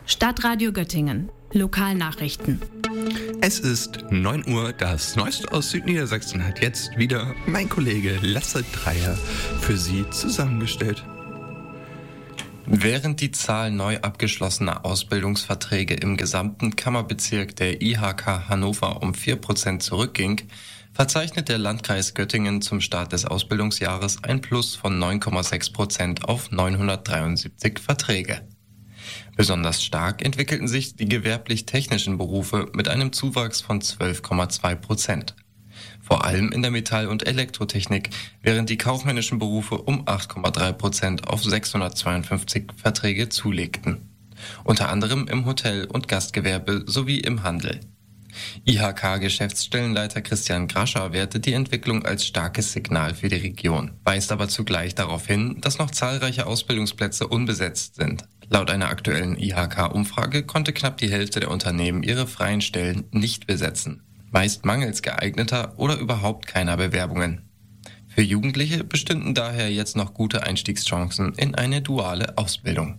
Stadtradio Göttingen. Lokalnachrichten. Es ist 9 Uhr. Das Neueste aus Südniedersachsen hat jetzt wieder mein Kollege Lasse Dreier für Sie zusammengestellt. Während die Zahl neu abgeschlossener Ausbildungsverträge im gesamten Kammerbezirk der IHK Hannover um 4% zurückging, verzeichnet der Landkreis Göttingen zum Start des Ausbildungsjahres ein Plus von 9,6% auf 973 Verträge. Besonders stark entwickelten sich die gewerblich-technischen Berufe mit einem Zuwachs von 12,2%. Vor allem in der Metall- und Elektrotechnik, während die kaufmännischen Berufe um 8,3% auf 652 Verträge zulegten. Unter anderem im Hotel- und Gastgewerbe sowie im Handel. IHK-Geschäftsstellenleiter Christian Grascher wertet die Entwicklung als starkes Signal für die Region, weist aber zugleich darauf hin, dass noch zahlreiche Ausbildungsplätze unbesetzt sind. Laut einer aktuellen IHK-Umfrage konnte knapp die Hälfte der Unternehmen ihre freien Stellen nicht besetzen, meist mangels geeigneter oder überhaupt keiner Bewerbungen. Für Jugendliche bestünden daher jetzt noch gute Einstiegschancen in eine duale Ausbildung.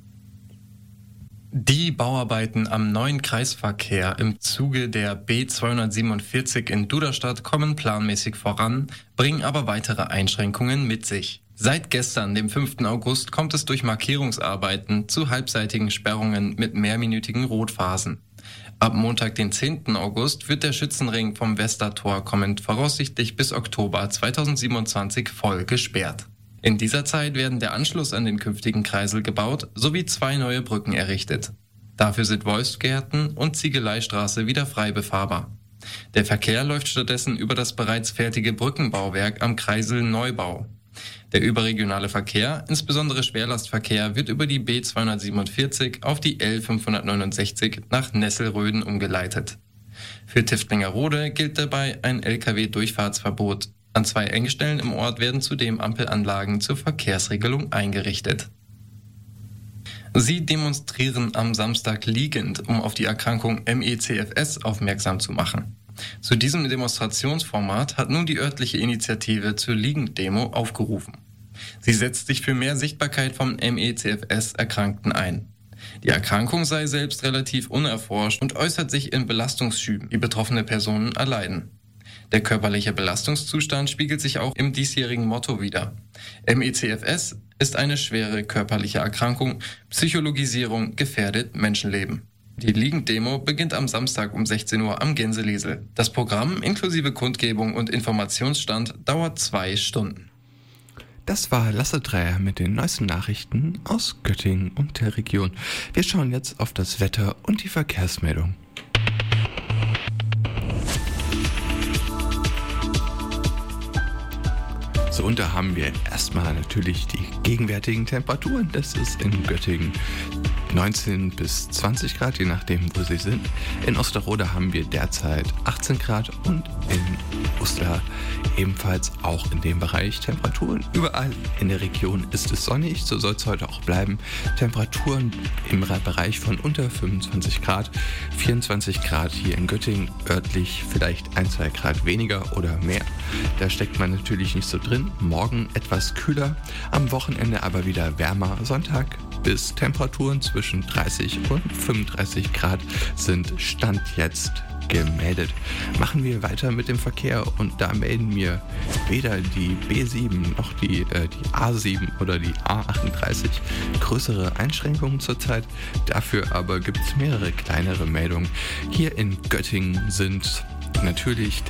Die Bauarbeiten am neuen Kreisverkehr im Zuge der B247 in Duderstadt kommen planmäßig voran, bringen aber weitere Einschränkungen mit sich. Seit gestern, dem 5. August, kommt es durch Markierungsarbeiten zu halbseitigen Sperrungen mit mehrminütigen Rotphasen. Ab Montag, den 10. August, wird der Schützenring vom Westertor kommend voraussichtlich bis Oktober 2027 voll gesperrt. In dieser Zeit werden der Anschluss an den künftigen Kreisel gebaut sowie 2 neue Brücken errichtet. Dafür sind Wolfsgärten und Ziegeleistraße wieder frei befahrbar. Der Verkehr läuft stattdessen über das bereits fertige Brückenbauwerk am Kreisel Neubau. Der überregionale Verkehr, insbesondere Schwerlastverkehr, wird über die B247 auf die L569 nach Nesselröden umgeleitet. Für Tiftlingerode gilt dabei ein Lkw-Durchfahrtsverbot. An 2 Engstellen im Ort werden zudem Ampelanlagen zur Verkehrsregelung eingerichtet. Sie demonstrieren am Samstag liegend, um auf die Erkrankung MECFS aufmerksam zu machen. Zu diesem Demonstrationsformat hat nun die örtliche Initiative zur Liegenddemo aufgerufen. Sie setzt sich für mehr Sichtbarkeit von MECFS-Erkrankten ein. Die Erkrankung sei selbst relativ unerforscht und äußert sich in Belastungsschüben, die betroffene Personen erleiden. Der körperliche Belastungszustand spiegelt sich auch im diesjährigen Motto wider. MECFS ist eine schwere körperliche Erkrankung, Psychologisierung gefährdet Menschenleben. Die Liegenddemo beginnt am Samstag um 16 Uhr am Gänseliesel. Das Programm inklusive Kundgebung und Informationsstand dauert 2 Stunden. Das war Lasse Dreier mit den neuesten Nachrichten aus Göttingen und der Region. Wir schauen jetzt auf das Wetter und die Verkehrsmeldung. So, und da haben wir erstmal natürlich die gegenwärtigen Temperaturen. Das ist in Göttingen 19 bis 20 Grad, je nachdem, wo sie sind. In Osterode haben wir derzeit 18 Grad und in Uslar ebenfalls auch in dem Bereich Temperaturen. Überall in der Region ist es sonnig, so soll es heute auch bleiben. Temperaturen im Bereich von unter 25 Grad, 24 Grad hier in Göttingen, örtlich vielleicht 1-2 Grad weniger oder mehr. Da steckt man natürlich nicht so drin. Morgen etwas kühler, am Wochenende aber wieder wärmer. Sonntag bis Temperaturen zwischen 30 und 35 Grad sind Stand jetzt gemeldet. Machen wir weiter mit dem Verkehr und da melden mir weder die B7 noch die A7 oder die A38 größere Einschränkungen zurzeit. Dafür aber gibt es mehrere kleinere Meldungen. Hier in Göttingen sind natürlich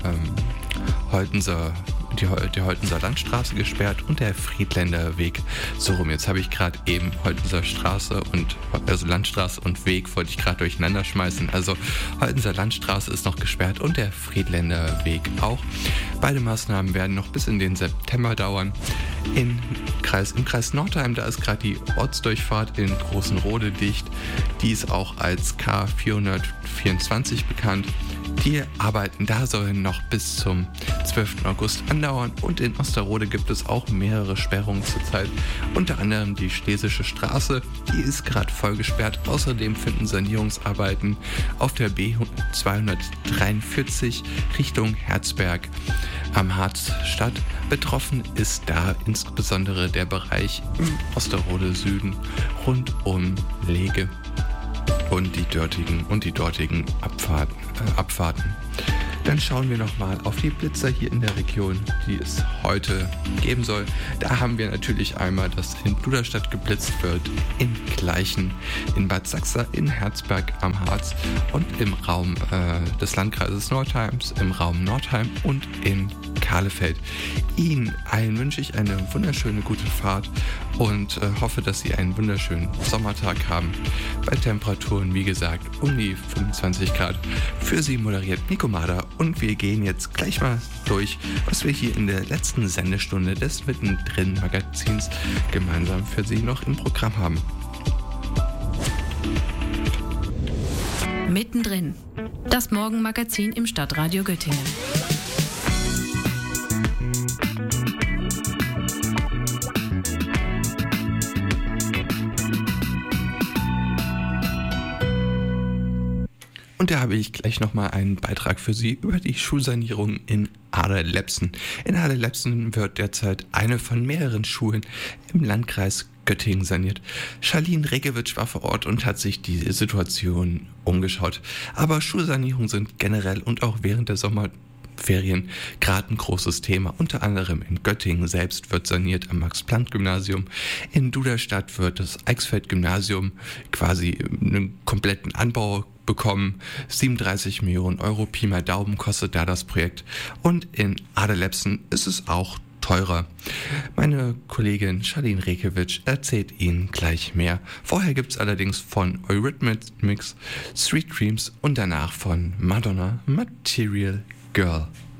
die Holtenser Landstraße gesperrt und der Friedländer Weg. So rum, jetzt habe ich gerade eben Holtenser Straße und Landstraße und Weg wollte ich gerade durcheinander schmeißen. Also Holtenser Landstraße ist noch gesperrt und der Friedländer Weg auch. Beide Maßnahmen werden noch bis in den September dauern. Im Kreis Nordheim, da ist gerade die Ortsdurchfahrt in Großenrode dicht. Die ist auch als K424 bekannt. Die Arbeiten da sollen noch bis zum 12. August andauern und in Osterode gibt es auch mehrere Sperrungen zurzeit. Unter anderem die Schlesische Straße, die ist gerade voll gesperrt. Außerdem finden Sanierungsarbeiten auf der B243 Richtung Herzberg am Harz statt. Betroffen ist da insbesondere der Bereich im Osterode Süden rund um Lege. und die dortigen Abfahrten. Dann schauen wir nochmal auf die Blitzer hier in der Region, die es heute geben soll. Da haben wir natürlich einmal, dass in Duderstadt geblitzt wird, in Gleichen, in Bad Sachsa, in Herzberg am Harz und im Raum des Landkreises Nordheims, im Raum Nordheim und in Kahlefeld. Ihnen allen wünsche ich eine wunderschöne gute Fahrt und hoffe, dass Sie einen wunderschönen Sommertag haben. Bei Temperaturen, wie gesagt, um die 25 Grad. Für Sie moderiert Nico Mader und wir gehen jetzt gleich mal durch, was wir hier in der letzten Sendestunde des Mittendrin-Magazins gemeinsam für Sie noch im Programm haben. Mittendrin, das Morgenmagazin im Stadtradio Göttingen. Und da habe ich gleich nochmal einen Beitrag für Sie über die Schulsanierung in Adelebsen. In Adelebsen wird derzeit eine von mehreren Schulen im Landkreis Göttingen saniert. Charlene Rekewitsch war vor Ort und hat sich die Situation umgeschaut. Aber Schulsanierungen sind generell und auch während der Sommerferien gerade ein großes Thema. Unter anderem in Göttingen selbst wird saniert am Max-Planck-Gymnasium. In Duderstadt wird das Eichsfeld-Gymnasium quasi einen kompletten Anbau bekommen. 37 Millionen Euro, Pi mal Daumen kostet da das Projekt. Und in Adelebsen ist es auch teurer. Meine Kollegin Charlene Rekewitsch erzählt Ihnen gleich mehr. Vorher gibt es allerdings von Eurythmics Sweet Dreams und danach von Madonna Material Girl.